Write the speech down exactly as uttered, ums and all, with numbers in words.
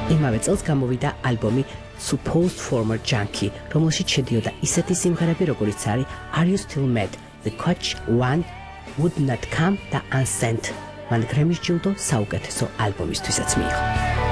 იმავე წელს გამოვიდა ალბომი Supposed Former Junkie, რომელშიც შედიოდა ისეთი სიმღერები, როგორიც არის Are You Still Mad, The Coach One, Would Not Come და Unsent. მან გრემის ჯილდო საუკეთესო ალბომისთვისაც მიიღო.